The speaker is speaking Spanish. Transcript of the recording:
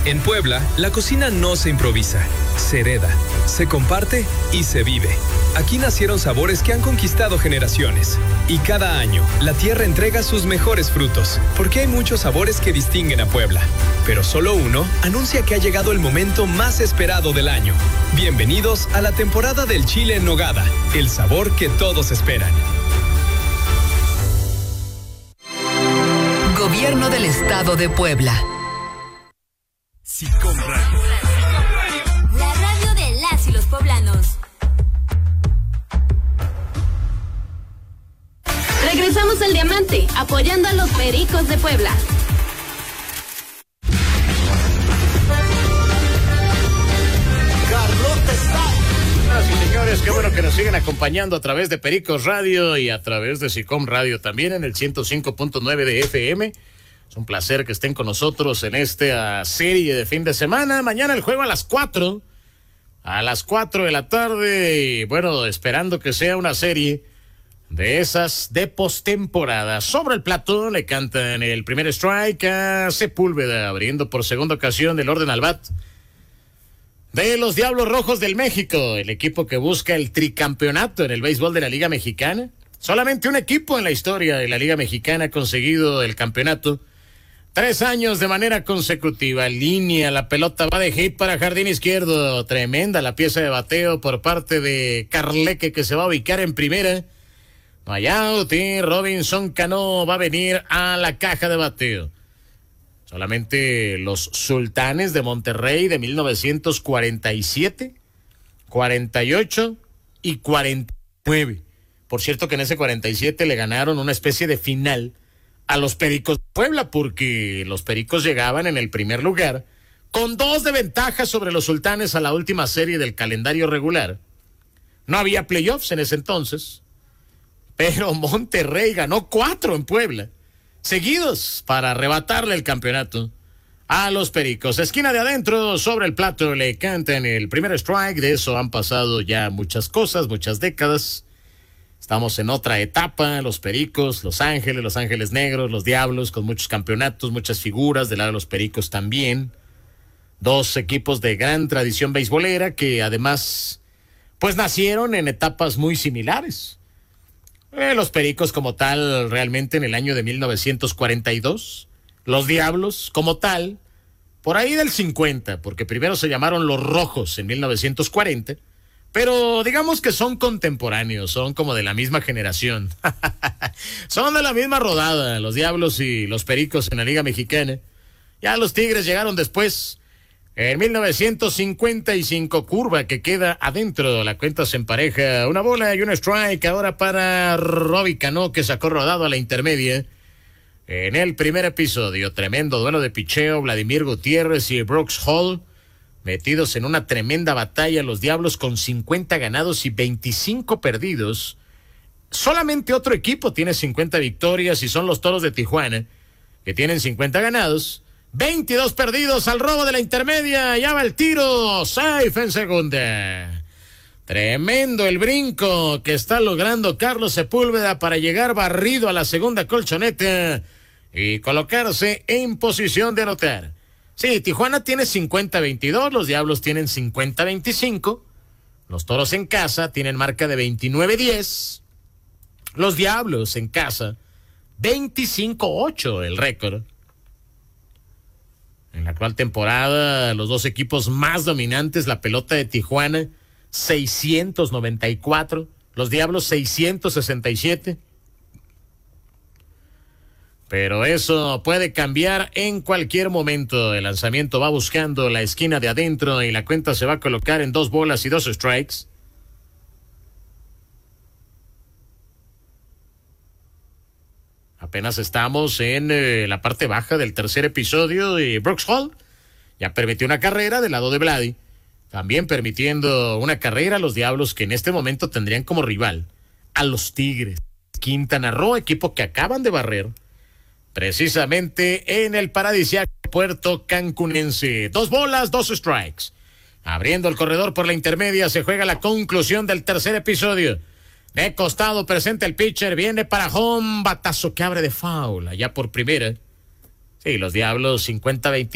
En Puebla, la cocina no se improvisa, se hereda, se comparte y se vive. Aquí nacieron sabores que han conquistado generaciones. Y cada año, la tierra entrega sus mejores frutos, porque hay muchos sabores que distinguen a Puebla. Pero solo uno anuncia que ha llegado el momento más esperado del año. Bienvenidos a la temporada del chile en nogada, el sabor que todos esperan. Gobierno del Estado de Puebla. SICOM Radio. La radio de las y los poblanos. Regresamos al Diamante, apoyando a los Pericos de Puebla. Carlota está. Señoras y señores, qué bueno que nos siguen acompañando a través de Pericos Radio y a través de SICOM Radio también en el 105.9 de FM. Es un placer que estén con nosotros en esta serie de fin de semana. Mañana el juego a las 4 de la tarde. Y bueno, esperando que sea una serie de esas de postemporada. Sobre el plato le cantan el primer strike a Sepúlveda, abriendo por segunda ocasión el orden al bat de los Diablos Rojos del México, el equipo que busca el tricampeonato en el béisbol de la Liga Mexicana. Solamente un equipo en la historia de la Liga Mexicana ha conseguido el campeonato 3 años de manera consecutiva. Línea, la pelota va de hit para jardín izquierdo. Tremenda la pieza de bateo por parte de Carleque, que se va a ubicar en primera. No hay out y Robinson Cano va a venir a la caja de bateo. Solamente los Sultanes de Monterrey de 1947, 48 y 49. Por cierto que en ese 47 le ganaron una especie de final a los Pericos de Puebla, porque los Pericos llegaban en el primer lugar con 2 de ventaja sobre los Sultanes a la última serie del calendario regular. No había playoffs en ese entonces, pero Monterrey ganó 4 en Puebla seguidos para arrebatarle el campeonato a los Pericos. Esquina de adentro, sobre el plato le cantan el primer strike. De eso han pasado ya muchas cosas, muchas décadas. Estamos en otra etapa, los Pericos, Los Ángeles Negros, los Diablos, con muchos campeonatos, muchas figuras, del lado de los Pericos también. 2 equipos de gran tradición beisbolera que además, pues nacieron en etapas muy similares. Los Pericos como tal, realmente en el año de 1942. Los Diablos como tal, por ahí del 50, porque primero se llamaron Los Rojos en 1940. Pero digamos que son contemporáneos, son como de la misma generación. Son de la misma rodada, los Diablos y los Pericos en la Liga Mexicana. Ya los Tigres llegaron después, en 1955, curva que queda adentro, la cuenta se empareja, 1 bola y 1 strike, ahora para Robbie Cano, que sacó rodado a la intermedia. En el primer episodio, tremendo duelo de picheo, Vladimir Gutiérrez y Brooks Hall, metidos en una tremenda batalla, los Diablos con 50 ganados y 25 perdidos. Solamente otro equipo tiene 50 victorias y son los Toros de Tijuana, que tienen 50 ganados, 22 perdidos. Al robo de la intermedia, ya va el tiro, safe en segunda. Tremendo el brinco que está logrando Carlos Sepúlveda para llegar barrido a la segunda colchoneta y colocarse en posición de anotar. Sí, Tijuana tiene 50-22, los Diablos tienen 50-25, los Toros en casa tienen marca de 29-10, los Diablos en casa 25-8 el récord. En la actual temporada, los 2 equipos más dominantes, la pelota de Tijuana 694, los Diablos 667. Pero eso puede cambiar en cualquier momento. El lanzamiento va buscando la esquina de adentro y la cuenta se va a colocar en 2 bolas y 2 strikes. Apenas estamos en la parte baja del tercer episodio y Brooks Hall ya permitió una carrera del lado de Vladi. También permitiendo una carrera a los Diablos, que en este momento tendrían como rival a los Tigres. Quintana Roo, equipo que acaban de barrer precisamente en el paradisíaco puerto cancunense. 2 bolas, 2 strikes. Abriendo el corredor por la intermedia, se juega la conclusión del tercer episodio. De costado presenta el pitcher, viene para home, batazo que abre de foul, allá por primera. Sí, los Diablos 50-20.